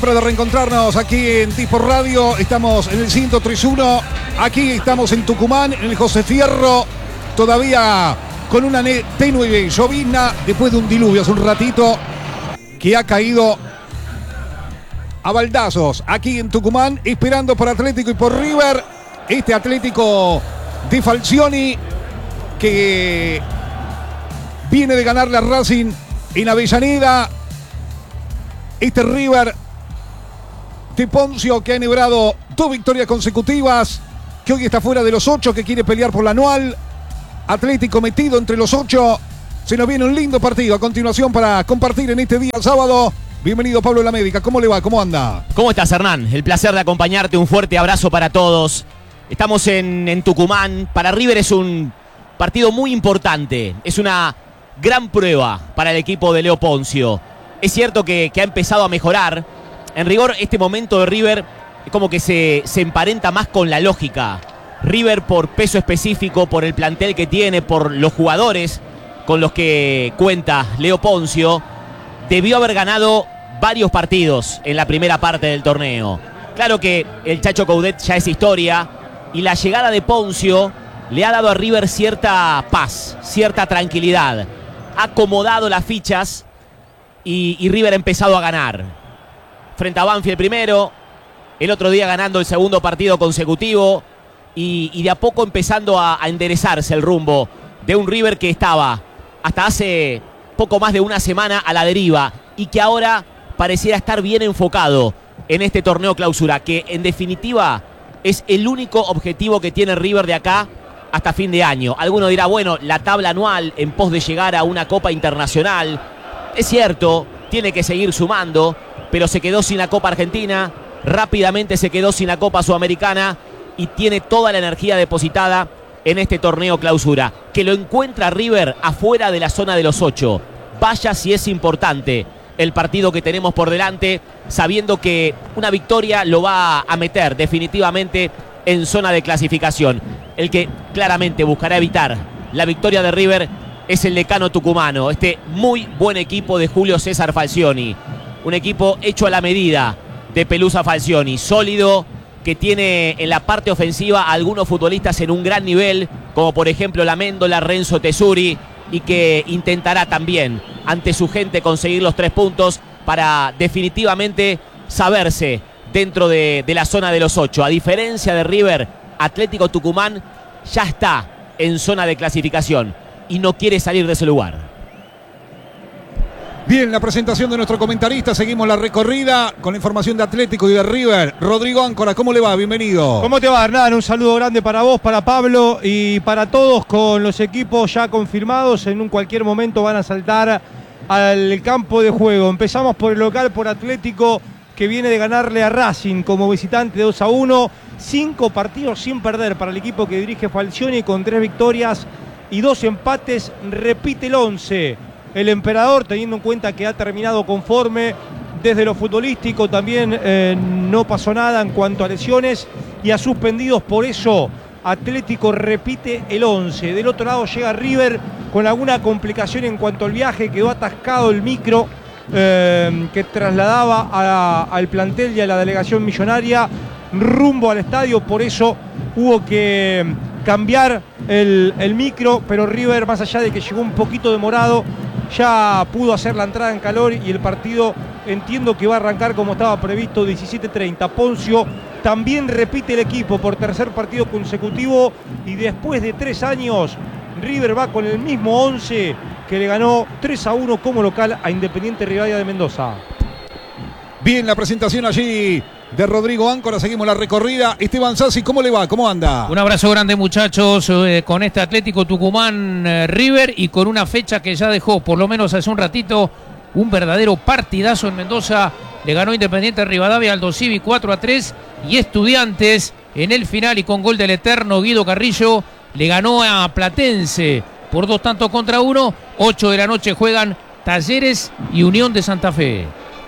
De reencontrarnos aquí en Tipo Radio, estamos en el 103.1, aquí estamos en Tucumán, en el José Fierro, todavía con una tenue llovizna después de un diluvio hace un ratito que ha caído a baldazos aquí en Tucumán, esperando por Atlético y por River, este Atlético de Falcioni que viene de ganarle a Racing en Avellaneda, este River de Poncio que ha enhebrado 2 victorias consecutivas, que hoy está fuera de los 8, que quiere pelear por la anual. Atlético metido entre los 8. Se nos viene un lindo partido a continuación para compartir en este día sábado. Bienvenido Pablo La Médica, ¿cómo le va? ¿Cómo anda? ¿Cómo estás, Hernán? El placer de acompañarte, un fuerte abrazo para todos. Estamos en Tucumán. Para River es un partido muy importante, es una gran prueba para el equipo de Leo Poncio. Es cierto que ha empezado a mejorar. En rigor, este momento de River es como que se emparenta más con la lógica. River, por peso específico, por el plantel que tiene, por los jugadores con los que cuenta Leo Poncio, debió haber ganado varios partidos en la primera parte del torneo. Claro que el Chacho Coudet ya es historia y la llegada de Poncio le ha dado a River cierta paz, cierta tranquilidad. Ha acomodado las fichas y River ha empezado a ganar. Frente a Banfield primero, el otro día ganando el segundo partido consecutivo y de a poco empezando a enderezarse el rumbo de un River que estaba hasta hace poco más de una semana a la deriva y que ahora pareciera estar bien enfocado en este torneo clausura, que en definitiva es el único objetivo que tiene River de acá hasta fin de año. Alguno dirá, bueno, la tabla anual en pos de llegar a una Copa Internacional. Es cierto, tiene que seguir sumando, pero se quedó sin la Copa Argentina, rápidamente se quedó sin la Copa Sudamericana y tiene toda la energía depositada en este torneo clausura, que lo encuentra River afuera de la zona de los 8. Vaya si es importante el partido que tenemos por delante, sabiendo que una victoria lo va a meter definitivamente en zona de clasificación. El que claramente buscará evitar la victoria de River es el decano tucumano, este muy buen equipo de Julio César Falcioni. Un equipo hecho a la medida de Pelusa Falcioni, sólido, que tiene en la parte ofensiva a algunos futbolistas en un gran nivel, como por ejemplo la Méndola, Renzo Tesuri, y que intentará también ante su gente conseguir los 3 puntos para definitivamente saberse dentro de la zona de los 8. A diferencia de River, Atlético Tucumán ya está en zona de clasificación y no quiere salir de ese lugar. Bien, la presentación de nuestro comentarista, seguimos la recorrida con la información de Atlético y de River. Rodrigo Áncora, ¿cómo le va? Bienvenido. ¿Cómo te va, Hernán? Un saludo grande para vos, para Pablo y para todos, con los equipos ya confirmados. En un cualquier momento van a saltar al campo de juego. Empezamos por el local, por Atlético, que viene de ganarle a Racing como visitante 2-1. 5 partidos sin perder para el equipo que dirige Falcioni, con 3 victorias y 2 empates. Repite el 11. El emperador, teniendo en cuenta que ha terminado conforme desde lo futbolístico, también no pasó nada en cuanto a lesiones y a suspendidos. Por eso Atlético repite el 11. Del otro lado llega River con alguna complicación en cuanto al viaje. Quedó atascado el micro que trasladaba al plantel y a la delegación millonaria rumbo al estadio. Por eso hubo que cambiar el micro, pero River, más allá de que llegó un poquito demorado, ya pudo hacer la entrada en calor y el partido entiendo que va a arrancar como estaba previsto, 17:30. Poncio también repite el equipo por tercer partido consecutivo y después de 3 años River va con el mismo 11 que le ganó 3-1 como local a Independiente Rivadavia de Mendoza. Bien, la presentación allí de Rodrigo Áncora, seguimos la recorrida. Esteban Sassi, ¿cómo le va? ¿Cómo anda? Un abrazo grande, muchachos, con este Atlético Tucumán River y con una fecha que ya dejó, por lo menos hace un ratito, un verdadero partidazo en Mendoza. Le ganó Independiente Rivadavia Aldo Civi 4-3 y Estudiantes en el final y con gol del eterno Guido Carrillo le ganó a Platense por 2-1. 8 de la noche juegan Talleres y Unión de Santa Fe.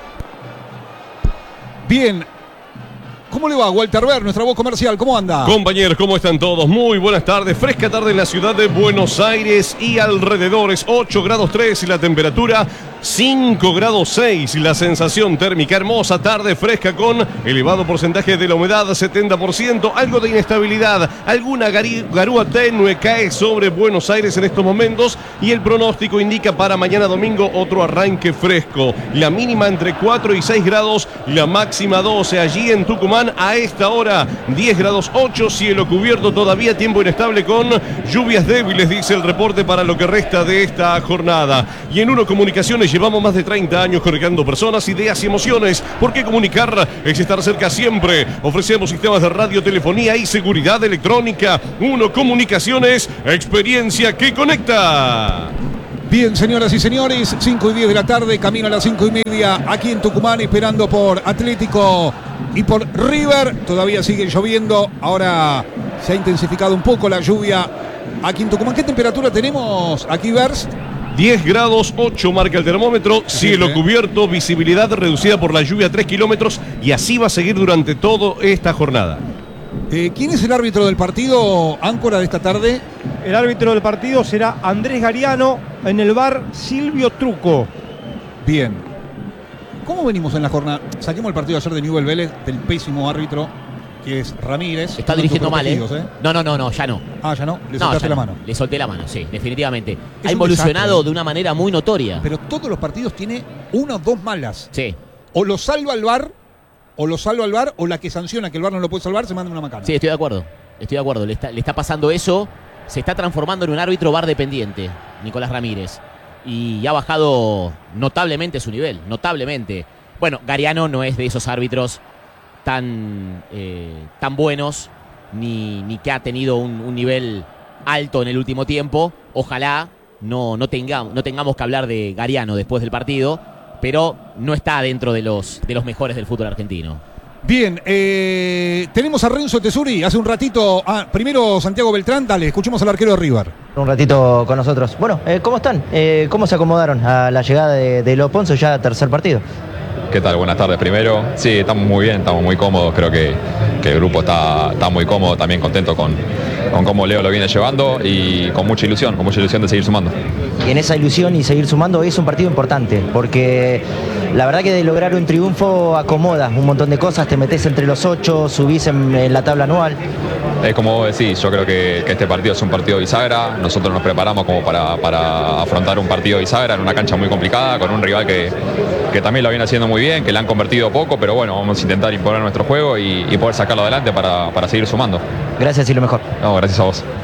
Bien. ¿Cómo le va, Walter Ver, nuestra voz comercial? ¿Cómo anda? Compañeros, ¿cómo están todos? Muy buenas tardes. Fresca tarde en la ciudad de Buenos Aires y alrededores. 8 grados 3 y la temperatura 5 grados 6. La sensación térmica, hermosa tarde fresca con elevado porcentaje de la humedad, 70%. Algo de inestabilidad, alguna garúa tenue cae sobre Buenos Aires en estos momentos. Y el pronóstico indica para mañana domingo otro arranque fresco. La mínima entre 4 y 6 grados, la máxima 12. Allí en Tucumán a esta hora 10 grados 8, cielo cubierto todavía, tiempo inestable con lluvias débiles, dice el reporte para lo que resta de esta jornada. Y en Uno Comunicaciones llevamos más de 30 años conectando personas, ideas y emociones, porque comunicar es estar cerca siempre. Ofrecemos sistemas de radiotelefonía y seguridad electrónica. Uno Comunicaciones, experiencia que conecta. Bien, señoras y señores, 5 y 10 de la tarde, camino a las 5 y media aquí en Tucumán, esperando por Atlético y por River. Todavía sigue lloviendo, ahora se ha intensificado un poco la lluvia aquí en Tucumán. ¿Qué temperatura tenemos aquí, Vers? 10 grados 8 marca el termómetro, cielo cubierto, visibilidad reducida por la lluvia 3 kilómetros y así va a seguir durante toda esta jornada. ¿Quién es el árbitro del partido, áncora de esta tarde? El árbitro del partido será Andrés Gariano, en el VAR Silvio Truco. Bien. ¿Cómo venimos en la jornada? Saquemos el partido ayer de Newell's Vélez, del pésimo árbitro, que es Ramírez. Está dirigiendo mal, ¿eh? No, ya no. Ah, ya no. Le soltaste la mano. Le solté la mano, sí, definitivamente. Ha evolucionado de una manera muy notoria. Pero todos los partidos tiene una o dos malas. Sí. O lo salva el VAR, o la que sanciona que el VAR no lo puede salvar, se manda una macana. Sí, estoy de acuerdo. Le está pasando eso. Se está transformando en un árbitro VAR dependiente, Nicolás Ramírez. Y ha bajado notablemente su nivel, notablemente. Bueno, Gariano no es de esos árbitros tan buenos, ni que ha tenido un nivel alto en el último tiempo. Ojalá no tengamos que hablar de Gariano después del partido, pero no está dentro de los mejores del fútbol argentino. Bien, tenemos a Renzo Tesuri hace un ratito. Primero Santiago Beltrán, dale, escuchemos al arquero de River. Un ratito con nosotros. Bueno, ¿cómo están? ¿Cómo se acomodaron a la llegada de Lo Ponzo, ya tercer partido? ¿Qué tal? Buenas tardes primero. Sí, estamos muy bien, estamos muy cómodos. Creo que el grupo está muy cómodo, también contento con cómo Leo lo viene llevando y con mucha ilusión de seguir sumando. Y en esa ilusión y seguir sumando es un partido importante, porque la verdad que de lograr un triunfo acomoda un montón de cosas, te metes entre los 8, subís en la tabla anual. Es como vos decís, yo creo que este partido es un partido bisagra. Nosotros nos preparamos como para afrontar un partido bisagra en una cancha muy complicada, con un rival que también lo viene haciendo muy bien, que le han convertido poco, pero bueno, vamos a intentar imponer nuestro juego y poder sacarlo adelante para seguir sumando. Gracias y lo mejor. No, gracias a vos.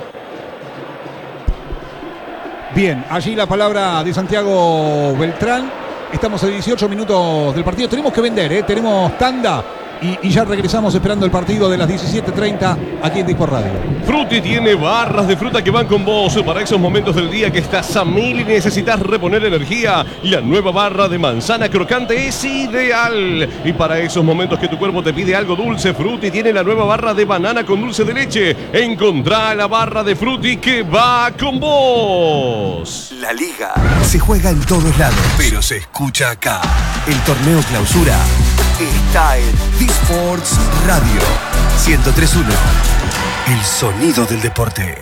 Bien, allí la palabra de Santiago Beltrán. Estamos a 18 minutos del partido. Tenemos que vender, tenemos tanda. Y ya regresamos esperando el partido de las 17:30 aquí en Desport Radio. Fruti tiene barras de fruta que van con vos para esos momentos del día que estás a mil y necesitas reponer energía. La nueva barra de manzana crocante es ideal. Y para esos momentos que tu cuerpo te pide algo dulce, Fruti tiene la nueva barra de banana con dulce de leche. Encontrá la barra de Fruti que va con vos. La liga se juega en todos lados, pero se escucha acá. El torneo clausura está en Sports Radio 103.1. El sonido del deporte.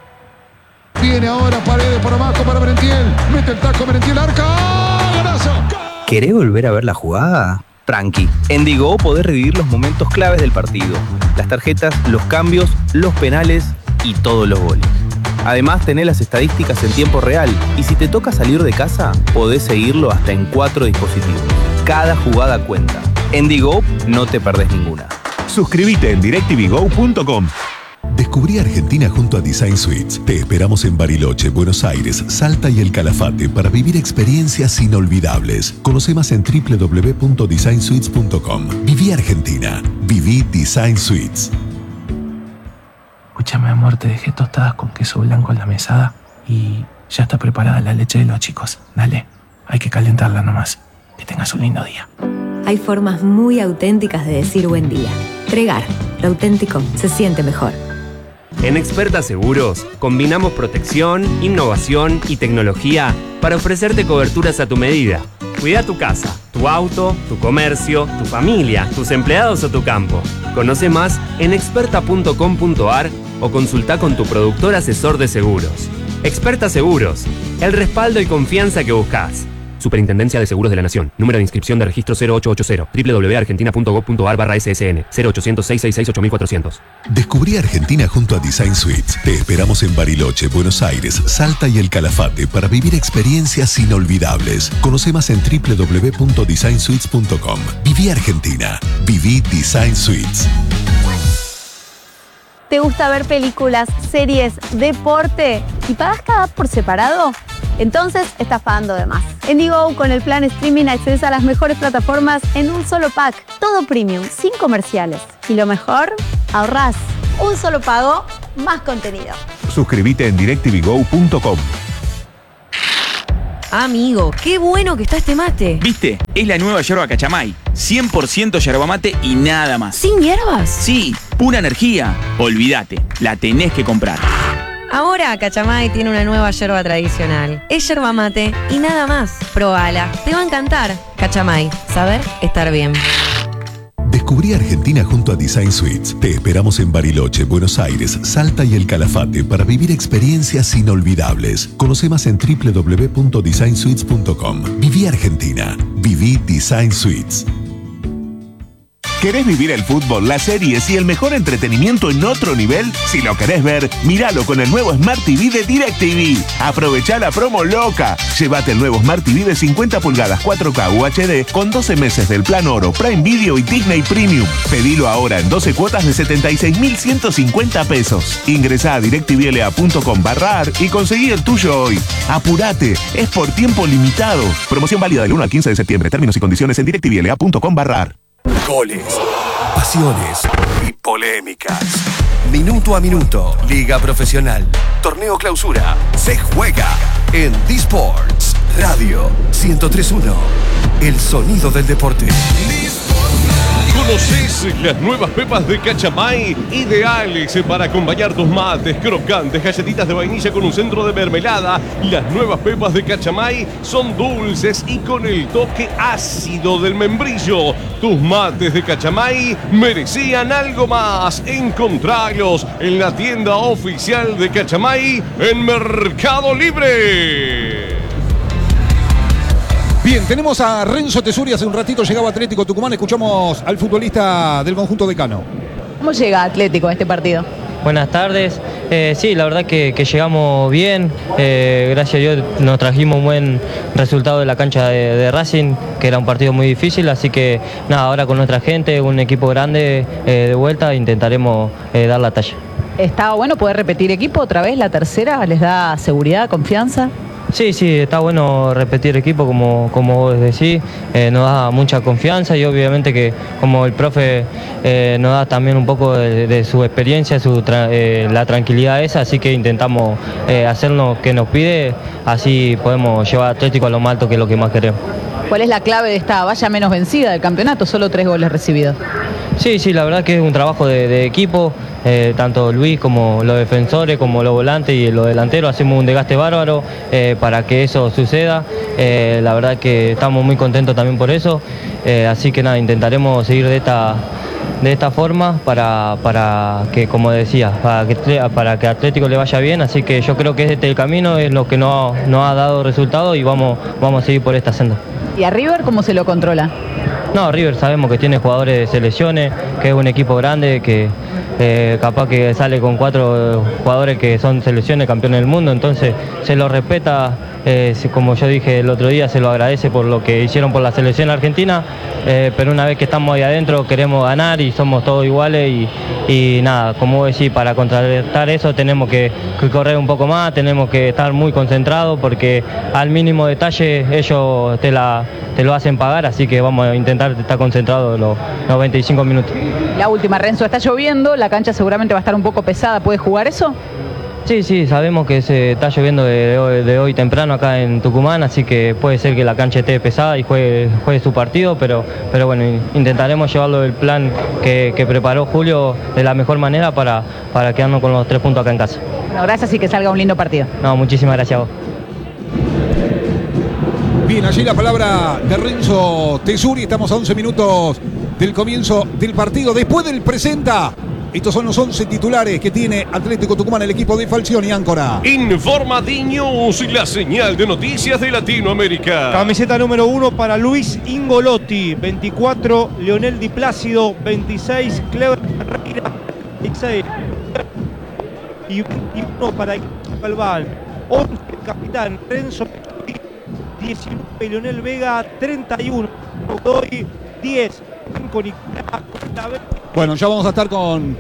Viene ahora Paredes por abajo para Merentiel. Mete el taco Merentiel, arca. ¡Golazo! ¿Querés volver a ver la jugada? Tranqui. En Digo podés revivir los momentos claves del partido. Las tarjetas, los cambios, los penales y todos los goles. Además, tenés las estadísticas en tiempo real. Y si te toca salir de casa, podés seguirlo hasta en 4 dispositivos. Cada jugada cuenta. En Digo no te perdés ninguna. Suscríbete en directvgo.com. Descubrí Argentina junto a Design Suites. Te esperamos en Bariloche, Buenos Aires, Salta y El Calafate para vivir experiencias inolvidables. Conoce más en www.designsuites.com. Viví Argentina. Viví Design Suites. Escúchame, amor, te dejé tostadas con queso blanco en la mesada y ya está preparada la leche de los chicos. Dale, hay que calentarla nomás. Que tengas un lindo día. Hay formas muy auténticas de decir buen día. Tregar, lo auténtico se siente mejor. En Experta Seguros combinamos protección, innovación y tecnología para ofrecerte coberturas a tu medida. Cuida tu casa, tu auto, tu comercio, tu familia, tus empleados o tu campo. Conoce más en experta.com.ar o consulta con tu productor asesor de seguros. Experta Seguros, el respaldo y confianza que buscas. Superintendencia de Seguros de la Nación. Número de inscripción de registro 0880 www.argentina.gov.ar/ssn 0800-666-8400. Descubrí Argentina junto a Design Suites. Te esperamos en Bariloche, Buenos Aires, Salta y El Calafate para vivir experiencias inolvidables. Conoce más en www.designsuites.com. Viví Argentina. Viví Design Suites. ¿Te gusta ver películas, series, deporte y pagas cada por separado? Entonces estás pagando de más. En Digo, con el plan streaming accedes a las mejores plataformas en un solo pack. Todo premium, sin comerciales. Y lo mejor, ahorrás. Un solo pago, más contenido. Suscríbete en directvgo.com. Amigo, qué bueno que está este mate. ¿Viste? Es la nueva yerba Cachamay. 100% yerba mate y nada más. ¿Sin hierbas? Sí, pura energía. Olvídate, la tenés que comprar. Ahora Cachamay tiene una nueva yerba tradicional. Es yerba mate y nada más. Probala, te va a encantar. Cachamay, saber estar bien. Descubrí Argentina junto a Design Suites. Te esperamos en Bariloche, Buenos Aires, Salta y El Calafate para vivir experiencias inolvidables. Conoce más en www.designsuites.com. Viví Argentina. Viví Design Suites. ¿Querés vivir el fútbol, las series y el mejor entretenimiento en otro nivel? Si lo querés ver, míralo con el nuevo Smart TV de DirecTV. Aprovechá la promo loca. Llévate el nuevo Smart TV de 50 pulgadas 4K UHD con 12 meses del plan Oro, Prime Video y Disney Premium. Pedilo ahora en 12 cuotas de 76.150 pesos. Ingresá a directvla.com/ar y conseguí el tuyo hoy. Apurate, es por tiempo limitado. Promoción válida del 1 al 15 de septiembre. Términos y condiciones en directvla.com/ar. Goles, pasiones y polémicas. Minuto a minuto, Liga Profesional, Torneo Clausura, se juega en D-Sports Radio 103.1. El sonido del deporte. ¿Conoces las nuevas pepas de Cachamay? Ideales para acompañar tus mates, crocantes, galletitas de vainilla con un centro de mermelada. Las nuevas pepas de Cachamay son dulces y con el toque ácido del membrillo. Tus mates de Cachamay merecían algo más. Encontralos en la tienda oficial de Cachamay en Mercado Libre. Bien, tenemos a Renzo Tesuri. Hace un ratito llegaba Atlético Tucumán. Escuchamos al futbolista del conjunto decano. ¿Cómo llega Atlético a este partido? Buenas tardes. Sí, la verdad que llegamos bien. Gracias a Dios nos trajimos un buen resultado de la cancha de Racing, que era un partido muy difícil. Así que nada, ahora con nuestra gente, un equipo grande de vuelta, intentaremos dar la talla. ¿Está bueno poder repetir equipo otra vez, la tercera? ¿Les da seguridad, confianza? Sí, está bueno repetir equipo como vos decís, nos da mucha confianza y obviamente que como el profe nos da también un poco de su experiencia, la tranquilidad esa, así que intentamos hacer lo que nos pide, así podemos llevar a Atlético a lo más alto, que es lo que más queremos. ¿Cuál es la clave de esta valla menos vencida del campeonato? Solo 3 goles recibidos. Sí, la verdad que es un trabajo de equipo, tanto Luis como los defensores, como los volantes y los delanteros, hacemos un desgaste bárbaro para que eso suceda. La verdad que estamos muy contentos también por eso, así que nada, intentaremos seguir de esta forma para que, como decía, para que Atlético le vaya bien, así que yo creo que este el camino, es lo que nos ha dado resultados y vamos a seguir por esta senda. ¿Y a River cómo se lo controla? No, River sabemos que tiene jugadores de selecciones, que es un equipo grande, que capaz que sale con 4 jugadores que son selecciones, campeones del mundo, entonces se lo respeta, como yo dije el otro día, se lo agradece por lo que hicieron por la selección argentina, pero una vez que estamos ahí adentro queremos ganar y somos todos iguales y nada, como vos decís, para contrarrestar eso tenemos que correr un poco más, tenemos que estar muy concentrados porque al mínimo detalle ellos te lo hacen pagar, así que vamos a intentar estar concentrados los 95 minutos. La última, Renzo, está lloviendo, la cancha seguramente va a estar un poco pesada, ¿puede jugar eso? Sí, sabemos que se está lloviendo de hoy temprano acá en Tucumán, así que puede ser que la cancha esté pesada y juegue su partido, pero bueno, intentaremos llevarlo el plan que preparó Julio de la mejor manera para quedarnos con los 3 puntos acá en casa. Bueno, gracias y que salga un lindo partido. No, muchísimas gracias a vos. Bien, allí la palabra de Renzo Tesuri. Estamos a 11 minutos del comienzo del partido. Después del presenta Estos son los 11 titulares que tiene Atlético Tucumán, el equipo de Falcioni, áncora. Informa News, la señal de noticias de Latinoamérica. Camiseta número 1 para Luis Ingolotti, 24 Leonel Di Plácido, 26 Clever Ferreira, 26 y 21 para Galván, 11 capitán Renzo, 19 Leonel Vega, 31 Godoy, 10 Nicolás. Bueno, ya vamos a estar con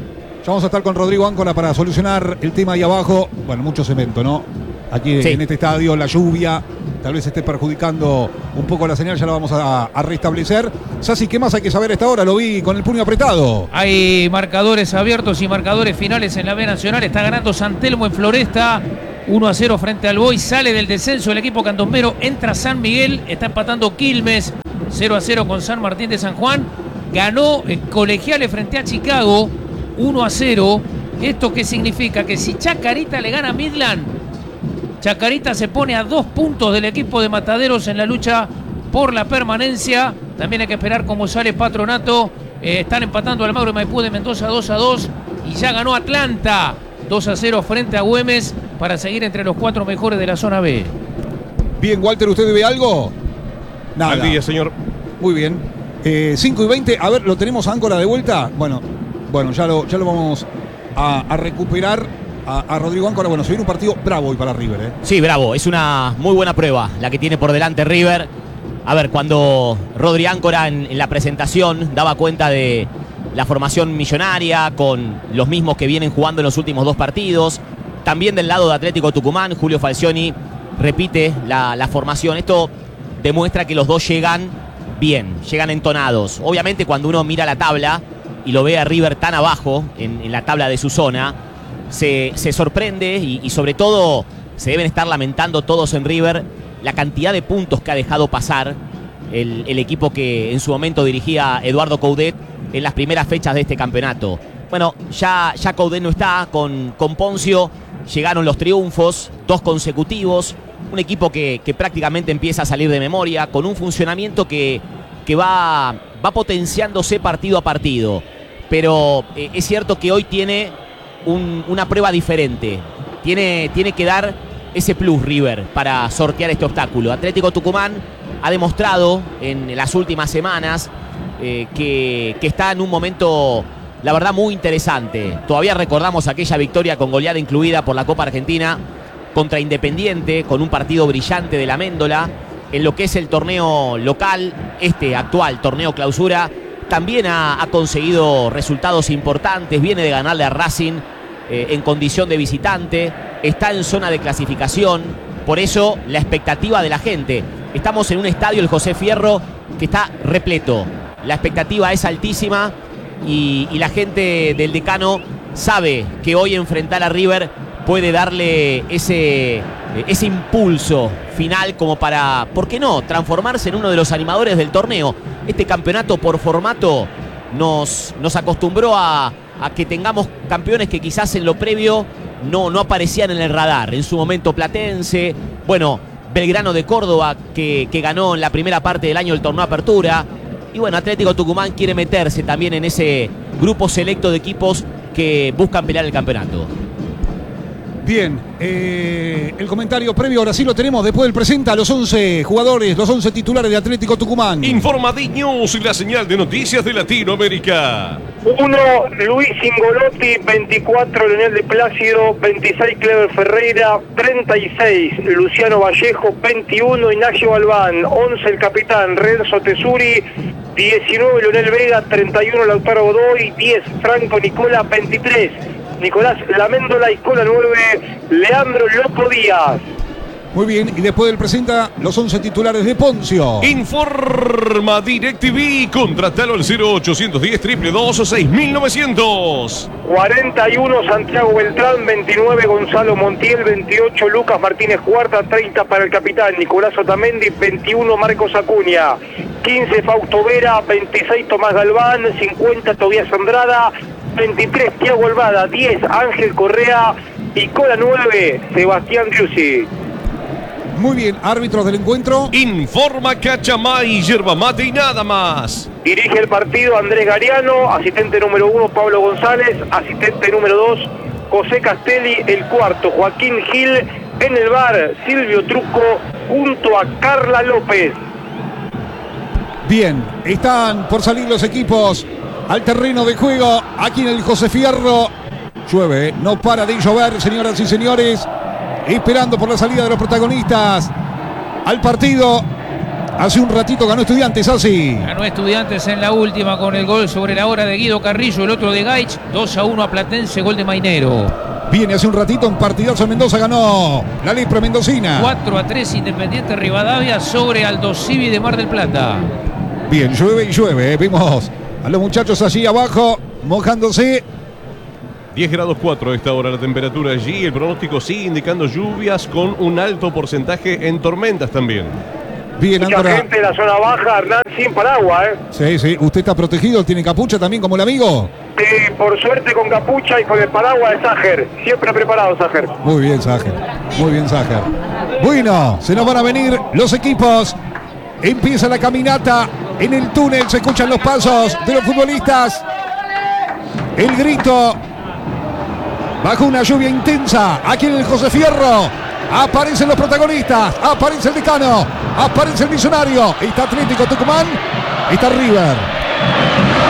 Rodrigo Áncora para solucionar el tema ahí abajo. Bueno, mucho cemento, ¿no? Aquí en este estadio, la lluvia tal vez esté perjudicando un poco la señal, ya la vamos a restablecer. Sassi, ¿qué más hay que saber a esta hora? Lo vi con el puño apretado. Hay marcadores abiertos y marcadores finales en la B Nacional. Está ganando San Telmo en Floresta, 1-0 frente al Boy. Sale del descenso el equipo candombero, entra San Miguel, está empatando Quilmes, 0-0 con San Martín de San Juan. Ganó Colegiales frente a Chicago, 1-0. ¿Esto qué significa? Que si Chacarita le gana a Midland, Chacarita se pone a 2 puntos del equipo de Mataderos en la lucha por la permanencia. También hay que esperar cómo sale Patronato. Están empatando Almagro y Maipú de Mendoza 2-2. Y ya ganó Atlanta 2-0 frente a Güemes para seguir entre los 4 mejores de la zona B. Bien, Walter, ¿usted ve algo? Nada. Al día, señor. Muy bien. 5:20. A ver, ¿lo tenemos a Áncora de vuelta? Bueno, ya lo vamos a recuperar. A Rodrigo Áncora. Bueno, se viene un partido bravo hoy para River, ¿eh? Sí, bravo. Es una muy buena prueba la que tiene por delante River. A ver, cuando Rodri Áncora en la presentación daba cuenta de la formación millonaria con los mismos que vienen jugando en los últimos 2 partidos. También del lado de Atlético Tucumán, Julio Falcioni repite la formación. Esto demuestra que los dos llegan bien, llegan entonados. Obviamente cuando uno mira la tabla y lo ve a River tan abajo en la tabla de su zona, se sorprende y sobre todo se deben estar lamentando todos en River la cantidad de puntos que ha dejado pasar el equipo que en su momento dirigía Eduardo Coudet en las primeras fechas de este campeonato. Bueno, ya Coudet no está con Poncio, llegaron los triunfos, 2 consecutivos, un equipo que prácticamente empieza a salir de memoria, con un funcionamiento que va potenciándose partido a partido. Pero es cierto que hoy tiene una prueba diferente. Tiene que dar ese plus River para sortear este obstáculo. Atlético Tucumán ha demostrado en las últimas semanas que está en un momento, la verdad, muy interesante. Todavía recordamos aquella victoria con goleada incluida por la Copa Argentina contra Independiente, con un partido brillante de la Méndola. En lo que es el torneo local, este actual torneo clausura, también ha conseguido resultados importantes. Viene de ganarle a Racing en condición de visitante. Está en zona de clasificación. Por eso la expectativa de la gente. Estamos en un estadio, el José Fierro, que está repleto. La expectativa es altísima y la gente del Decano sabe que hoy enfrentar a River puede darle ese impulso final como para, ¿por qué no?, transformarse en uno de los animadores del torneo. Este campeonato por formato nos acostumbró a que tengamos campeones que quizás en lo previo no aparecían en el radar. En su momento Platense, bueno, Belgrano de Córdoba que ganó en la primera parte del año el torneo Apertura. Y bueno, Atlético Tucumán quiere meterse también en ese grupo selecto de equipos que buscan pelear el campeonato. Bien, el comentario previo ahora sí lo tenemos. Después del presenta a los 11 jugadores, los 11 titulares de Atlético Tucumán. Informa News, la señal de noticias de Latinoamérica. 1, Luis Ingolotti, 24, Leonel Di Plácido, 26, Clever Ferreira, 36, Luciano Vallejo, 21, Ignacio Galván, 11, el capitán Renzo Tesuri, 19, Leonel Vega, 31, Lautaro Godoy, 10, Franco Nicola, 23, Nicolás Laméndola y con la 9, Leandro Lopo Díaz. Muy bien, y después del presenta los 11 titulares de Poncio. Informa DirecTV, contratalo al 0810 222 6900. 41 Santiago Beltrán, 29 Gonzalo Montiel, 28 Lucas Martínez Cuarta, 30 para el capitán Nicolás Otamendi, 21 Marcos Acuña, 15 Fausto Vera, 26 Tomás Galván, 50 Tobías Andrada, 23 Thiago Alvada, 10 Ángel Correa y con la 9 Sebastián Driussi. Muy bien, árbitros del encuentro. Informa Cachamay, yerba mate y nada más. Dirige el partido Andrés Gariano, asistente número 1 Pablo González, asistente número 2 José Castelli, el cuarto Joaquín Gil, en el bar Silvio Truco junto a Carla López. Bien, están por salir los equipos al terreno de juego aquí en el José Fierro. Llueve, no para de llover, señoras y señores, esperando por la salida de los protagonistas al partido. Hace un ratito ganó Estudiantes, así. Ganó Estudiantes en la última con el gol sobre la hora de Guido Carrillo, el otro de Gaich. 2-1 a Platense, gol de Mainero. Viene hace un ratito un partidazo en Mendoza, ganó la Lepra Mendocina. 4-3 Independiente Rivadavia sobre Aldo Civi de Mar del Plata. Bien, llueve y llueve. Vemos a los muchachos allí abajo mojándose. 10 grados 4 a esta hora la temperatura allí. El pronóstico sigue indicando lluvias con un alto porcentaje en tormentas también. Bien, mucha Andorra. gente de la zona baja, Hernán, sin paraguas, Sí, sí. ¿Usted está protegido? ¿Tiene capucha también como el amigo? por suerte con capucha y con el paraguas de Ságer. Siempre preparado, Ságer. Muy bien, Ságer. Muy bien, Ságer. Bueno, se nos van a venir los equipos. Empieza la caminata en el túnel. Se escuchan los pasos de los futbolistas. El grito. Bajo una lluvia intensa. Aquí en el José Fierro. Aparecen los protagonistas. Aparece el decano. Aparece el Millonario. Está Atlético Tucumán. Está River.